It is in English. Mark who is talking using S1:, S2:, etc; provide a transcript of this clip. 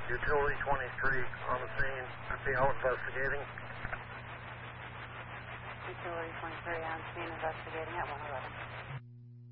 S1: Utility 23 on the scene. FPL investigating.
S2: Utility 23 on scene investigating at 111.